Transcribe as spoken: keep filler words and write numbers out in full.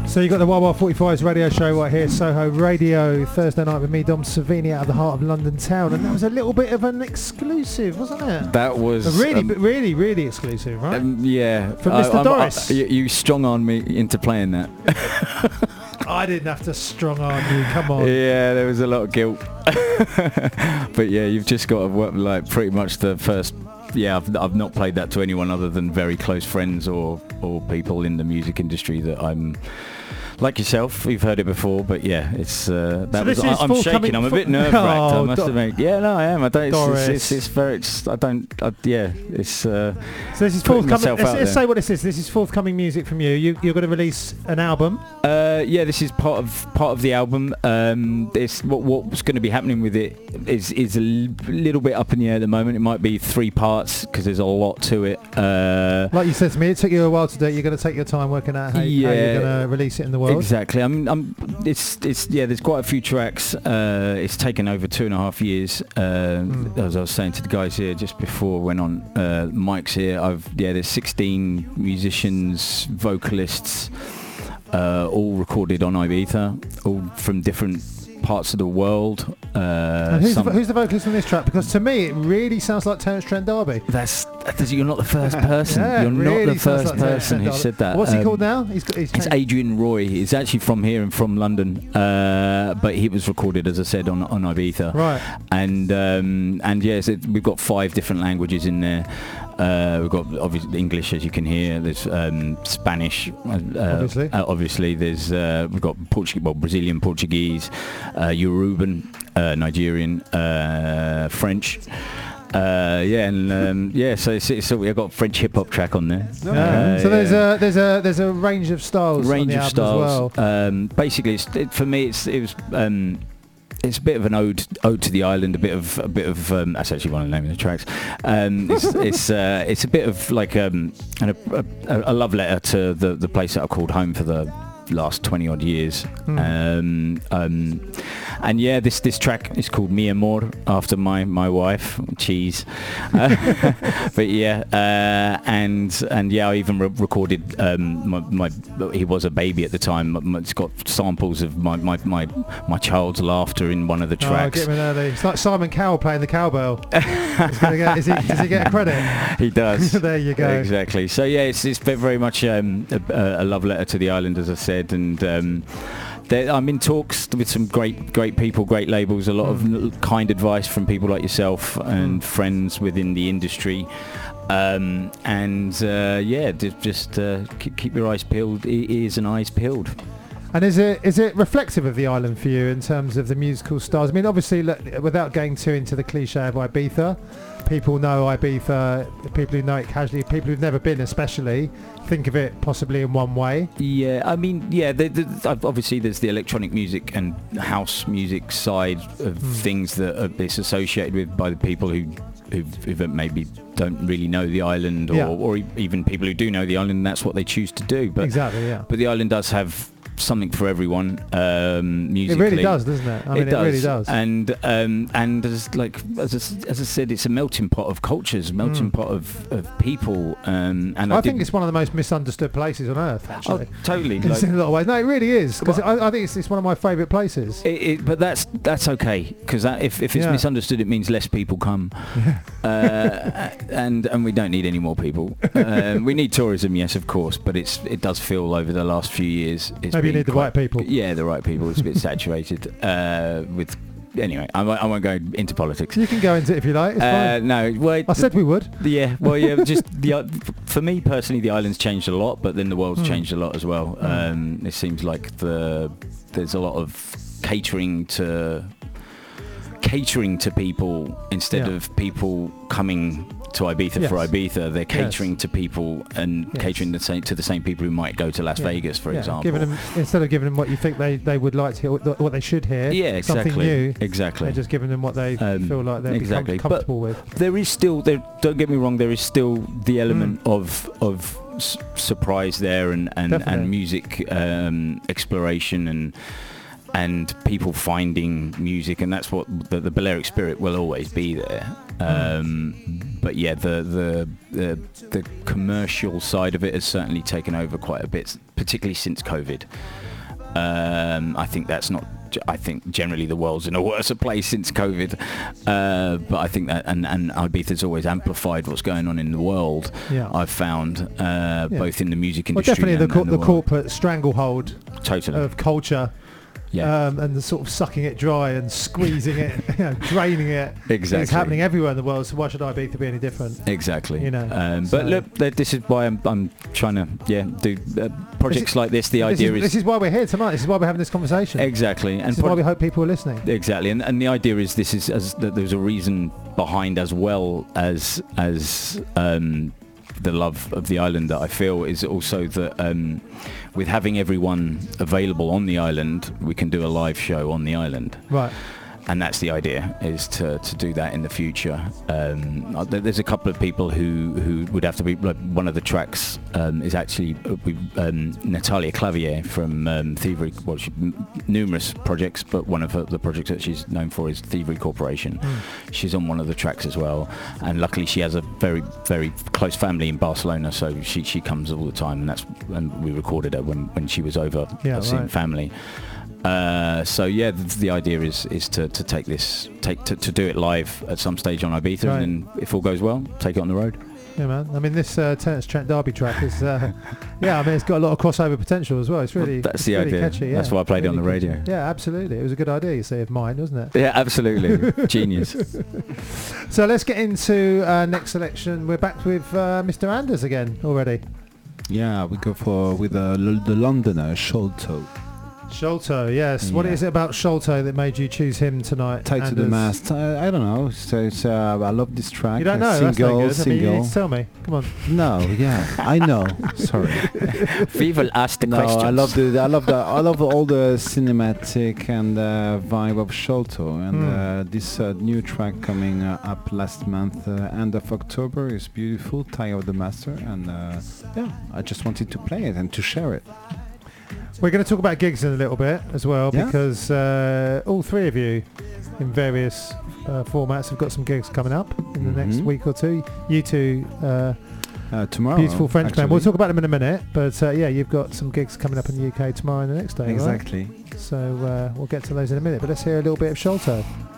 So you got the Y Y forty-five's radio show right here, Soho Radio, Thursday night with me, Dom Savini, out of the heart of London town, and that was a little bit of an exclusive, wasn't it? That was a really, um, really, really exclusive, right? Um, yeah, from Mister I, Doris. I, you strong on me into playing that. I didn't have to strong arm you. Come on. Yeah, there was a lot of guilt, but yeah, you've just got to work like pretty much the first. Yeah, I've, I've not played that to anyone other than very close friends or or people in the music industry that I'm. Like yourself, you've heard it before, but yeah, it's uh, that so was. I, I'm shaking. I'm a bit nerve wracked. Oh, I must Do- admit. Yeah, no, I am. I don't. It's, Doris. it's, it's, it's very. It's, I don't. I, yeah, it's. Uh, so this is putting forthcoming. myself Let's, out let's there. say what this is. This is forthcoming music from you. You you're going to release an album. Uh, yeah, this is part of part of the album. Um, this what what's going to be happening with it is is a l- little bit up in the air at the moment. It might be three parts because there's a lot to it. Uh, Like you said to me, it took you a while to do it. You're going to take your time working out how, Yeah. how you're going to release it in the world. Exactly. I mean, I'm, it's it's yeah. There's quite a few tracks. Uh, it's taken over two and a half years. Uh, Mm. As I was saying to the guys here just before I went on, uh, Mike's here. I've yeah. There's sixteen musicians, vocalists, uh, all recorded on Ibiza, all from different parts of the world. Uh, And who's, the, some- who's the vocalist on this track? Because to me, it really sounds like Terence Trent D'Arby. that's, that's you're not the first person. Yeah, you're it not really the sounds first like Terence person Trent who D'Arby. said that. What's he Um, called now? He's, got- he's It's changed. Adrian Roy. He's actually from here and from London, uh, but he was recorded, as I said, on on Ibiza. Right. And um, and yes, it, we've got five different languages in there. Uh, we've got obviously English, as you can hear. There's um, Spanish, uh, Obviously. Uh, obviously, there's uh, we've got Portuguese, well, Brazilian Portuguese, uh, Yoruban, uh, Nigerian, uh, French. Uh, yeah, and um, yeah, so it's, it's, so we've got a French hip hop track on there. Yeah. Uh, so there's yeah. a there's a there's a range of styles. range on the of album styles. as well. Um, basically, it's, it, for me, it's it was. Um, it's a bit of an ode ode to the island, a bit of a bit of um, that's actually one of the name of the tracks. Um, it's it's, uh, it's a bit of like um, an, a, a, a love letter to the the place that I called home for the last twenty odd years. Mm. Um, um, and yeah, this this track is called Mi Amor, after my my wife, Cheese. Uh, but yeah, uh, and and yeah, I even re- recorded um, my, my he was a baby at the time. M- It's got samples of my my, my, my child's laughter in one of the Oh, tracks. get me early. It's like Simon Cowell playing the cowbell. He's gonna get, is he, does he get a credit? He does. There you go. Exactly. So yeah, it's it's ve- very much um, a, a love letter to the island, as I said, and um, there, I'm in talks with some great great people, great labels, a lot Mm. of kind advice from people like yourself and Mm. friends within the industry. Um, and uh, yeah, just, just uh, keep, keep your eyes peeled, e- ears and eyes peeled. And is it is it reflective of the island for you in terms of the musical styles? I mean, obviously, look, without going too into the cliche of Ibiza, people know Ibiza, people who know it casually, people who've never been especially, think of it possibly in one way. Yeah, I mean, yeah, the, the, obviously there's the electronic music and house music side of Mm. things that are, it's associated with by the people who who who maybe don't really know the island, or, Yeah. or e- even people who do know the island, and that's what they choose to do. But Exactly, yeah. but the island does have something for everyone, um, It musically. really does, doesn't it? I mean, it, does. really does. And um, and as like as I, as I said, it's a melting pot of cultures, melting Mm. pot of, of people. Um, and I, I, think did- it's one of the most misunderstood places on earth, oh, actually. totally. In like- a lot of ways. No, it really is. Because Well, I, I think it's, it's one of my favourite places. It, it, but that's that's okay, because if, if it's Yeah. misunderstood, it means less people come, uh, and and we don't need any more people. Um, we need tourism, yes, of course, but it's it does feel over the last few years. It's Maybe you been need the quite- right people. Yeah, the right people. It's a bit saturated uh, with. Anyway, I won't, I won't go into politics. You can go into it if you like. It's Uh, fine. no, well, I said we would. yeah, well, yeah, just the uh, for me personally, the island's changed a lot, but then the world's Mm. changed a lot as well. Mm. Um, it seems like the there's a lot of catering to catering to people instead Yeah. of people coming to Ibiza for Yes. Ibiza. They're catering Yes. to people and Yes. catering the same, to the same people who might go to Las Yeah. Vegas, for Yeah, example. Giving them, instead of giving them what you think they, they would like to hear, what, what they should hear, yeah, exactly. something new, Exactly. they're just giving them what they Um, feel like they're exactly. com- comfortable with. There is still there. Don't get me wrong. There is still the element Mm. of of s- surprise there, and and, Definitely. and music um, exploration, and and people finding music, and that's what the, the Balearic spirit will always be there. Um, but yeah, the, the the the commercial side of it has certainly taken over quite a bit, particularly since COVID. Um, I think that's not. I think generally the world's in a worse place since COVID, uh, but I think that and and Ibiza's always amplified what's going on in the world. Yeah. I've found uh, Yeah. both in the music Well, industry definitely and, the, co- and the world. corporate stranglehold Totally. of culture. Yeah. Um, and the sort of sucking it dry and squeezing it, you know, draining it. Exactly. It's happening everywhere in the world, so why should Ibiza be any different? Exactly. You know, um, so- but look, th- this is why I'm, I'm trying to yeah do uh, projects is- like this. The This idea is, is, this is why we're here tonight. This is why we're having this conversation. exactly, and This is why pro- we hope people are listening. exactly, and, and the idea is this is as that there's a reason behind as well as as um, the love of the island that I feel is also that um, with having everyone available on the island, we can do a live show on the island. Right. And that's the idea, is to, to do that in the future. Um, uh, there- there's a couple of people who, who would have to be, like one of the tracks um, is actually uh, we, um, Natalia Clavier from um, Thievery, well, she, m- numerous projects, but one of her, the projects that she's known for is Thievery Corporation. Mm. She's on one of the tracks as well. And luckily she has a very, very close family in Barcelona, so she, she comes all the time, and that's and we recorded her when, when she was over Yeah, seeing right. family. Uh, so yeah, the, the idea is is to, to take this, take to, to do it live at some stage on Ibiza, Right. and then if all goes well, take it on the road. Yeah, man. I mean, this uh, Tenants Trent Derby track is, uh, yeah, I mean, it's got a lot of crossover potential as well. It's really, Well, that's it's the really idea. catchy. Yeah. That's why I played it on Really the catchy. radio. Yeah, absolutely. It was a good idea, you say, of mine, wasn't it? Yeah, absolutely, genius. So let's get into uh, next selection. We're back with uh, Mister Anders again already. Yeah, we go for with uh, l- the Londoner Sholto. Sholto, yes. What Yeah. is it about Sholto that made you choose him tonight? Tied to the Anders? mast. I, I don't know. So it's, uh, I love this track. You don't Uh, know? That's Single, no good. I mean, you single. need to tell me. Come on. No, yeah, I know. Sorry. Vival asked the No, questions. I love the, I love the, I love all the cinematic and uh, vibe of Sholto, and Hmm. uh, this uh, new track coming uh, up last month, uh, end of October, is beautiful. Tie of the Master, and uh, yeah, I just wanted to play it and to share it. We're going to talk about gigs in a little bit as well, Yeah. because uh, all three of you in various uh, formats have got some gigs coming up in the next Mhm. week or two. You two, uh, Uh, tomorrow. beautiful French band. We'll actually. talk about them in a minute, but uh, yeah, you've got some gigs coming up in the U K tomorrow and the next day, right? Exactly. So uh, we'll get to those in a minute, but let's hear a little bit of Sholto.